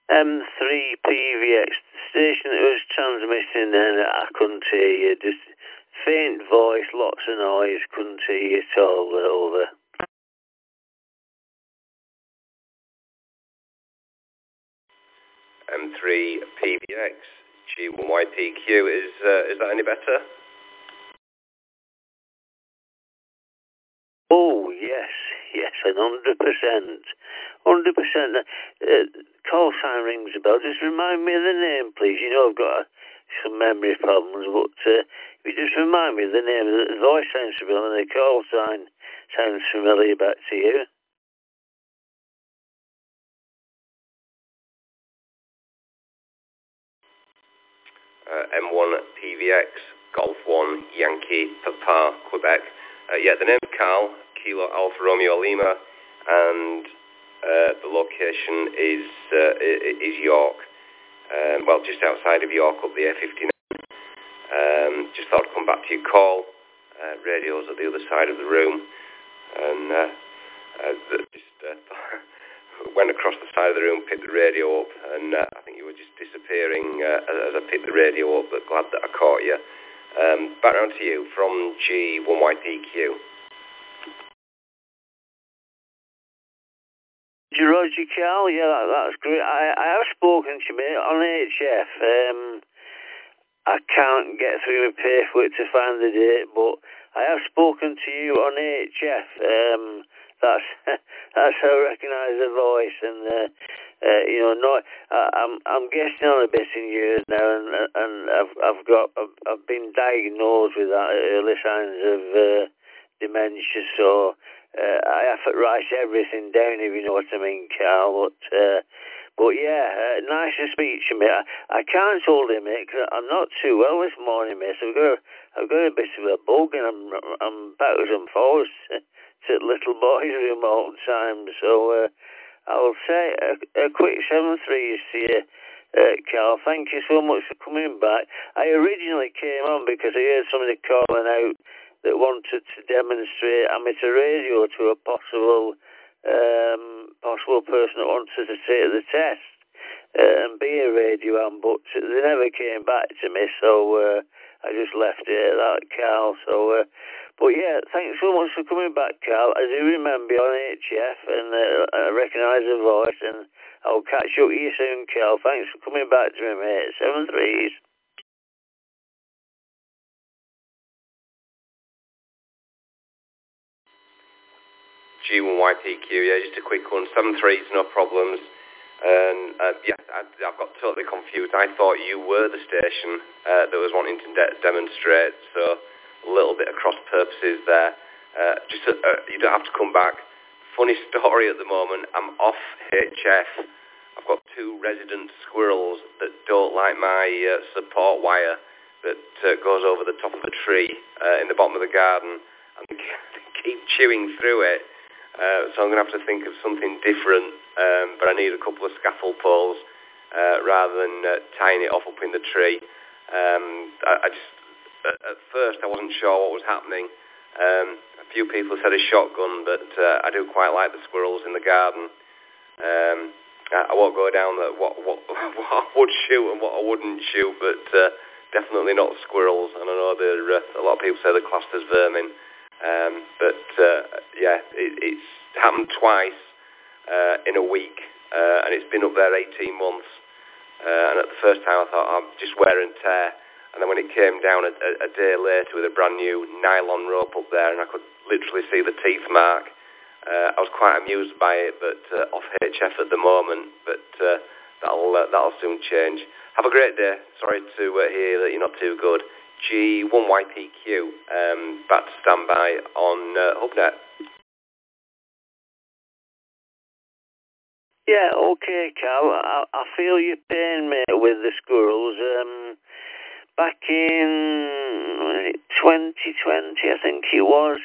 M3PVX, the station that was transmitting, and I couldn't hear you. Just faint voice, lots of noise, couldn't hear you at all. Over. M3PVX, G1YPQ, is that any better? Oh, yes, 100%. 100%. Call sign rings a bell. Just remind me of the name, please. You know I've got some memory problems, but if you just remind me of the name, the voice sounds familiar, and the call sign sounds familiar back to you. M1PVX, Golf 1, Yankee, Papa, Quebec. The name's Carl, Kilo Alpha Romeo Lima, and the location is York. Just outside of York, up the A59. Just thought I'd come back to your call. Radio's at the other side of the room, and went across the side of the room, picked the radio up, and I think you were just disappearing as I picked the radio up, but glad that I caught you. Back round to you from G1YPQ. Roger, Carl, yeah, that's great. I have spoken to me on HF. I can't get through my paperwork to find the date, but I have spoken to you on HF. That's how I recognise the voice, and I'm getting on a bit in years now, and I've been diagnosed with that early signs of dementia, so I have to write everything down, if you know what I mean, Carl. But yeah, nice to speak to you, mate. I can't hold him, mate, because I'm not too well this morning, mate. So I've got a bit of a bug, and I'm backwards and forwards to little boys' room all the time. So I will say a quick 7-3 to you, Carl. Thank you so much for coming back. I originally came on because I heard somebody calling out that wanted to demonstrate amateur radio to a possible person that wanted to take the test and be a radio am, but they never came back to me, so I just left it at that, Carl. So, but yeah, thanks so much for coming back, Carl. I do remember you on HF, and I recognise the voice, and I'll catch up with you soon, Carl. Thanks for coming back to me, mate. 7 3s. G1YPQ, just a quick one. 7 3s, no problems. And I've got totally confused. I thought you were the station that was wanting to demonstrate, so a little bit of cross purposes there. You don't have to come back. Funny story at the moment. I'm off HF. I've got 2 resident squirrels that don't like my support wire that goes over the top of a tree in the bottom of the garden, and they keep chewing through it. So I'm going to have to think of something different, but I need a couple of scaffold poles rather than tying it off up in the tree. At first I wasn't sure what was happening. A few people said a shotgun, but I do quite like the squirrels in the garden. I won't go down what I would shoot and what I wouldn't shoot, but definitely not squirrels. And I know a lot of people say they're classed as vermin. It's happened twice in a week, and it's been up there 18 months. And at the first time I thought, I'm just wear and tear. And then when it came down a day later with a brand new nylon rope up there, and I could literally see the teeth mark, I was quite amused by it, but off HF at the moment. But that'll soon change. Have a great day. Sorry to hear that you're not too good. G1YPQ, back to standby on HubNet. Yeah, okay, Carl. I feel your pain, mate, with the squirrels. Back in 2020, I think it was,